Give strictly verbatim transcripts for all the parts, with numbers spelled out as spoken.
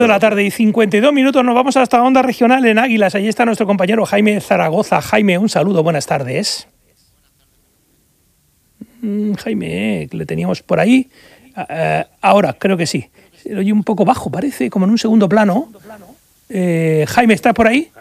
De la tarde y cincuenta y dos minutos, nos vamos hasta Onda Regional en Águilas. Allí está nuestro compañero Jaime Zaragoza. Jaime, un saludo, buenas tardes. Mm, Jaime, le teníamos por ahí. Uh, ahora, creo que sí. Se oye un poco bajo, parece, como en un segundo plano. Eh, Jaime, ¿estás por ahí?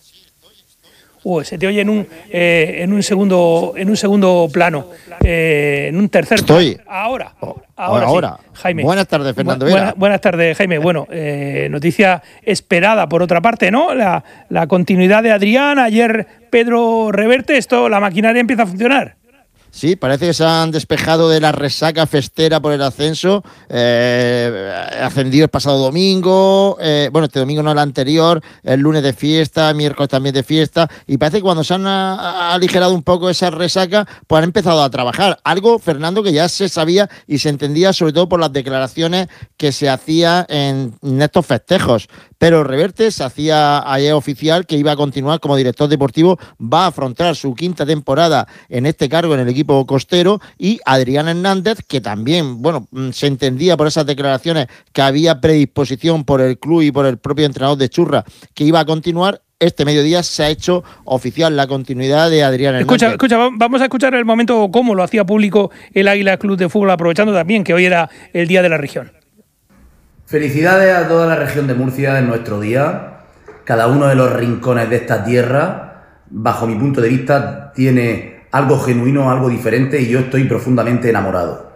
Uh, se te oye en un eh, en un segundo en un segundo plano, eh, en un tercer Estoy. plano. Ahora, ahora, ahora, ahora. Sí. Jaime. Buenas tardes, Fernando. Bu- buena, buenas tardes, Jaime. Bueno, eh, noticia esperada por otra parte, ¿no? La, la continuidad de Adrián. Ayer Pedro Reverte, esto, la maquinaria empieza a funcionar. Sí, parece que se han despejado de la resaca festera por el ascenso. Eh, ascendido el pasado domingo, eh, bueno, este domingo no, el anterior, el lunes de fiesta, miércoles también de fiesta, y parece que cuando se han a, a, aligerado un poco esa resaca, pues han empezado a trabajar. Algo, Fernando, que ya se sabía y se entendía sobre todo por las declaraciones que se hacían en, en estos festejos. Pero Reverte se hacía ayer oficial que iba a continuar como director deportivo, va a afrontar su quinta temporada en este cargo en el equipo costero, y Adrián Hernández, que también, bueno, se entendía por esas declaraciones que había predisposición por el club y por el propio entrenador de Churra que iba a continuar. Este mediodía se ha hecho oficial la continuidad de Adrián Hernández. Escucha, escucha, vamos a escuchar el momento cómo lo hacía público el Águila Club de Fútbol, aprovechando también que hoy era el Día de la Región. Felicidades a toda la región de Murcia en nuestro día. Cada uno de los rincones de esta tierra, bajo mi punto de vista, tiene algo genuino, algo diferente, y yo estoy profundamente enamorado.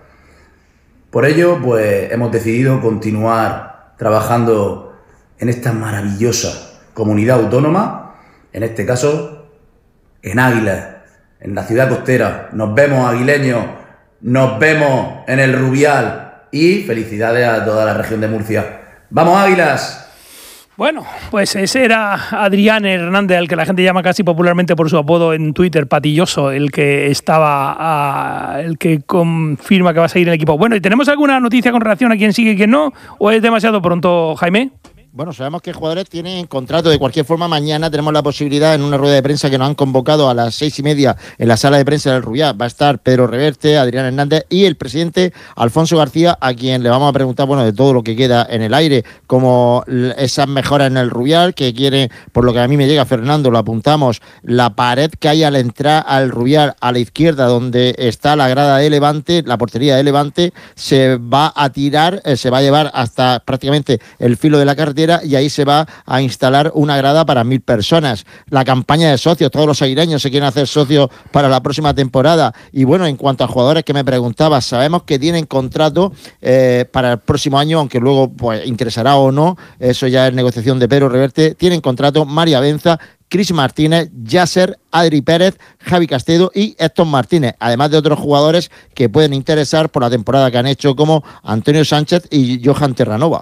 Por ello, pues hemos decidido continuar trabajando en esta maravillosa comunidad autónoma, en este caso, en Águilas, en la ciudad costera. Nos vemos, aguileños, nos vemos en el Rubial, y felicidades a toda la región de Murcia. ¡Vamos, Águilas! Bueno, pues ese era Adrián Hernández, al que la gente llama casi popularmente por su apodo en Twitter, Patilloso, el que estaba, uh, el que confirma que va a seguir en el equipo. Bueno, ¿y tenemos alguna noticia con relación a quién sigue y quién no? ¿O es demasiado pronto, Jaime? Bueno, sabemos que jugadores tienen contrato. De cualquier forma, mañana tenemos la posibilidad, en una rueda de prensa que nos han convocado a las seis y media en la sala de prensa del Rubial, va a estar Pedro Reverte, Adrián Hernández y el presidente Alfonso García, a quien le vamos a preguntar, bueno, de todo lo que queda en el aire, como esas mejoras en el Rubial, que quiere, por lo que a mí me llega, Fernando, lo apuntamos, la pared que hay al entrar al Rubial a la izquierda, donde está la grada de Levante, la portería de Levante, se va a tirar, eh, se va a llevar hasta prácticamente el filo de la carretera, y ahí se va a instalar una grada para mil personas. La campaña de socios, todos los aguileños se quieren hacer socios para la próxima temporada. Y bueno, en cuanto a jugadores que me preguntabas, sabemos que tienen contrato eh, para el próximo año, aunque luego pues interesará o no, eso ya es negociación de Pedro Reverte. Tienen contrato María Benza, Cris Martínez, Yasser, Adri Pérez, Javi Castedo y Héctor Martínez, además de otros jugadores que pueden interesar por la temporada que han hecho, como Antonio Sánchez y Johan Terranova.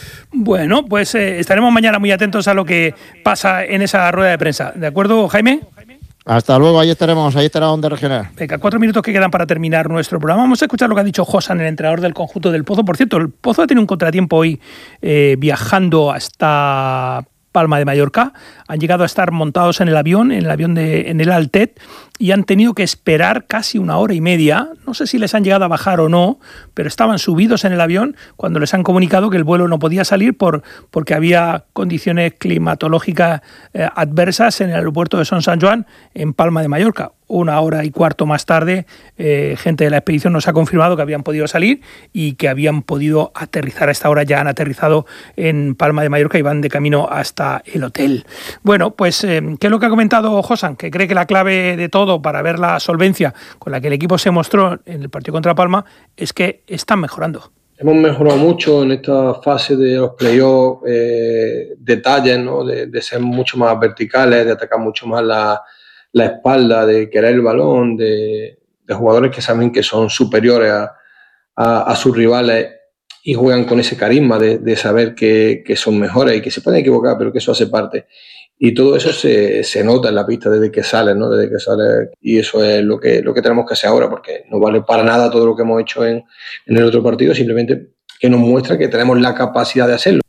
Bueno, pues eh, estaremos mañana muy atentos a lo que pasa en esa rueda de prensa. ¿De acuerdo, Jaime? Hasta luego, ahí estaremos, ahí estará Onda Regional. Venga, cuatro minutos que quedan para terminar nuestro programa. Vamos a escuchar lo que ha dicho Josan, el entrenador del conjunto del Pozo. Por cierto, el Pozo ha tenido un contratiempo hoy eh, viajando hasta Palma de Mallorca. Han llegado a estar montados en el avión, en el avión de en el Altet, y han tenido que esperar casi una hora y media. No sé si les han llegado a bajar o no, pero estaban subidos en el avión cuando les han comunicado que el vuelo no podía salir por porque había condiciones climatológicas eh, adversas en el aeropuerto de Son San Joan, en Palma de Mallorca. Una hora y cuarto más tarde, eh, gente de la expedición nos ha confirmado que habían podido salir y que habían podido aterrizar. A esta hora ya han aterrizado en Palma de Mallorca y van de camino hasta el hotel. Bueno, pues, eh, ¿qué es lo que ha comentado Josan? Que cree que la clave de todo para ver la solvencia con la que el equipo se mostró en el partido contra Palma es que están mejorando. Hemos mejorado mucho en esta fase de los playoffs, eh, detalles, ¿no? de, de ser mucho más verticales, de atacar mucho más la, la espalda, de querer el balón, de, de jugadores que saben que son superiores a, a, a sus rivales y juegan con ese carisma de, de saber que, que son mejores y que se pueden equivocar, pero que eso hace parte. Y todo eso se, se nota en la pista desde que sale, ¿no? Desde que sale, y eso es lo que, lo que tenemos que hacer ahora, porque no vale para nada todo lo que hemos hecho en, en el otro partido, simplemente que nos muestra que tenemos la capacidad de hacerlo.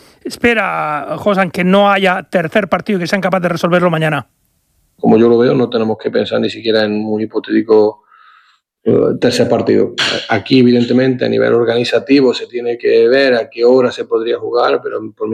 Espera, Josan, que no haya tercer partido y que sean capaces de resolverlo mañana. Como yo lo veo, no tenemos que pensar ni siquiera en un hipotético Tercer partido. Aquí, evidentemente, a nivel organizativo se tiene que ver a qué hora se podría jugar, pero por mi